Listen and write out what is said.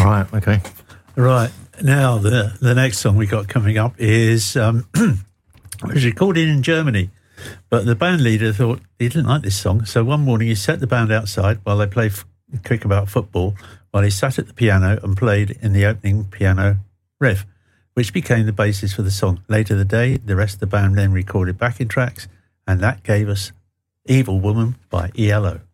Right, okay. Right, now the next song we got coming up is it was recorded in Germany, but the band leader thought he didn't like this song, so one morning he set the band outside while they played Kickabout football, while he sat at the piano and played in the opening piano riff, which became the basis for the song. Later the day, the rest of the band then recorded backing tracks, and that gave us Evil Woman by ELO.